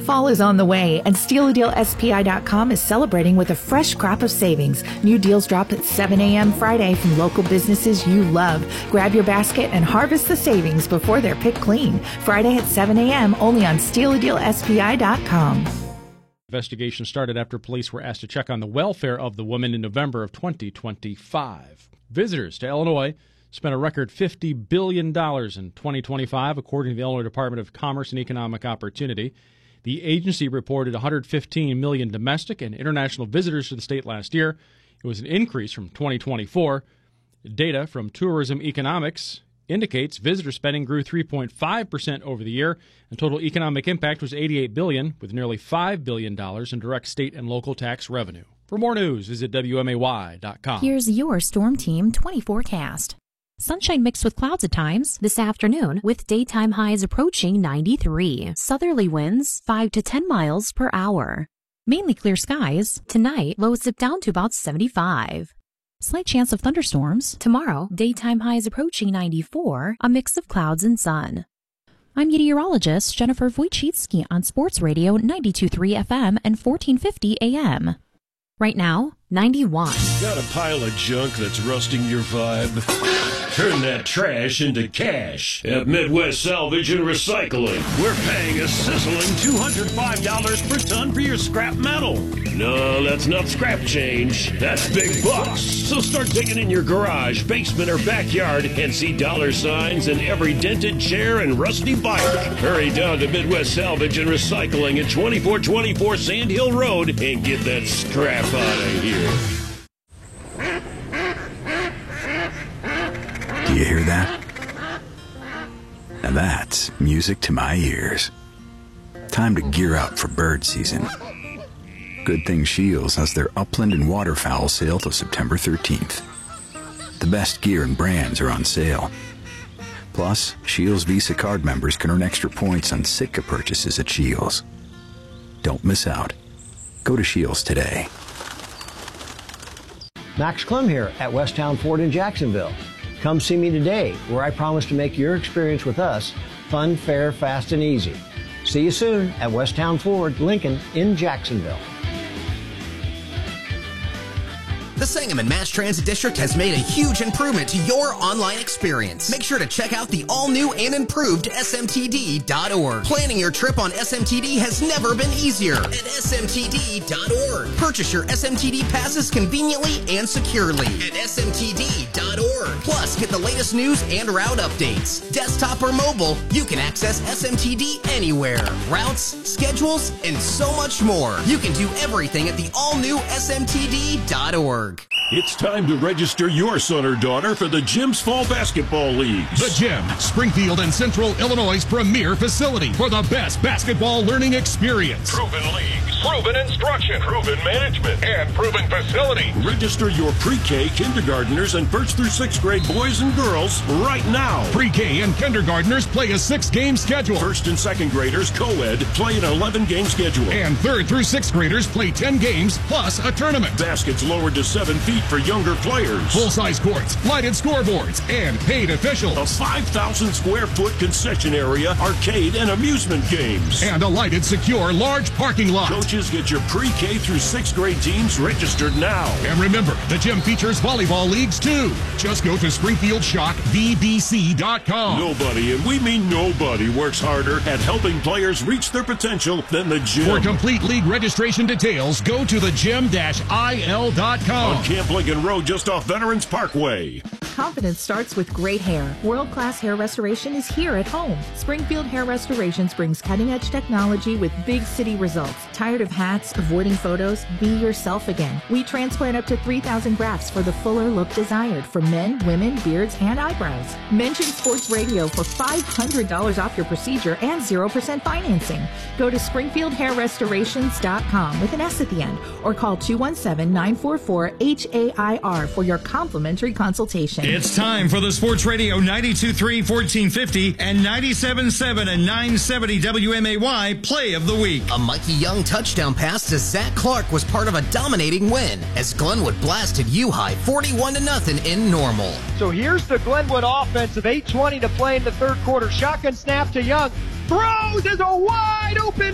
Fall is on the way, and SteelADealSPI.com is celebrating with a fresh crop of savings. New deals drop at 7 a.m. Friday from local businesses you love. Grab your basket and harvest the savings before they're picked clean. Friday at 7 a.m. only on SteelADealSPI.com. Investigation started after police were asked to check on the welfare of the woman in November of 2025. Visitors to Illinois spent a record $50 billion in 2025, according to the Illinois Department of Commerce and Economic Opportunity. The agency reported 115 million domestic and international visitors to the state last year. It was an increase from 2024. Data from Tourism Economics indicates visitor spending grew 3.5% over the year, and total economic impact was $88 billion, with nearly $5 billion in direct state and local tax revenue. For more news, visit WMAY.com. Here's your Storm Team 20 forecast. Sunshine mixed with clouds at times this afternoon, with daytime highs approaching 93. Southerly winds 5 to 10 miles per hour. Mainly clear skies. Tonight, lows dip down to about 75. Slight chance of thunderstorms. Tomorrow, daytime highs approaching 94, a mix of clouds and sun. I'm meteorologist Jennifer Wojcicki on Sports Radio 92.3 FM and 1450 AM. Right now, 91. Got a pile of junk that's rusting your vibe? Turn that trash into cash at Midwest Salvage and Recycling. We're paying a sizzling $205 per ton for your scrap metal. No, that's not scrap change. That's big bucks. So start digging in your garage, basement, or backyard and see dollar signs in every dented chair and rusty bike. Hurry down to Midwest Salvage and Recycling at 2424 Sand Hill Road and get that scrap out of here. Do you hear that? Now that's music to my ears. Time to gear up for bird season. Good thing Shields has their upland and waterfowl sale till September 13th. The best gear and brands are on sale. Plus, Shields Visa card members can earn extra points on Sitka purchases at Shields. Don't miss out. Go to Shields today. Max Clem here at Westtown Ford in Jacksonville. Come see me today, where I promise to make your experience with us fun, fair, fast, and easy. See you soon at Westtown Ford, Lincoln in Jacksonville. The Sangamon Mass Transit District has made a huge improvement to your online experience. Make sure to check out the all-new and improved smtd.org. Planning your trip on SMTD has never been easier at smtd.org. Purchase your SMTD passes conveniently and securely at smtd.org. Plus, get the latest news and route updates. Desktop or mobile, you can access SMTD anywhere. Routes, schedules, and so much more. You can do everything at the all-new smtd.org. It's time to register your son or daughter for the Gym's Fall Basketball Leagues. The Gym, Springfield and Central Illinois' premier facility for the best basketball learning experience. Proven leagues, proven instruction, proven management, and proven facility. Register your pre-K, kindergartners, and 1st through 6th grade boys and girls right now. Pre-K and kindergartners play a 6-game schedule. 1st and 2nd graders, co-ed, play an 11-game schedule. And 3rd through 6th graders play 10 games plus a tournament. Baskets lowered to 7 feet for younger players. Full-size courts, lighted scoreboards, and paid officials. A 5,000 square foot concession area, arcade, and amusement games. And a lighted, secure, large parking lot. Coaches, get your pre-K through 6th grade teams registered now. And remember, the gym features volleyball leagues too. Just go to SpringfieldShockVBC.com. Nobody, and we mean nobody, works harder at helping players reach their potential than the gym. For complete league registration details, go to thegym-il.com. On Camp Lincoln Road, just off Veterans Parkway. Confidence starts with great hair. World-class hair restoration is here at home. Springfield Hair Restorations brings cutting-edge technology with big city results. Tired of hats, avoiding photos? Be yourself again. We transplant up to 3,000 grafts for the fuller look desired for men, women, beards, and eyebrows. Mention Sports Radio for $500 off your procedure and 0% financing. Go to SpringfieldHairRestorations.com with an S at the end, or call 217-944-HAIR for your complimentary consultation. It's time for the Sports Radio 92.3, 1450, and 97.7 and 970 WMAY Play of the Week. A Mikey Young touchdown pass to Zach Clark was part of a dominating win as Glenwood blasted U-High 41-0 in Normal. So here's the Glenwood offense with 8:20 to play in the third quarter. Shotgun snap to Young. Throws is a wide open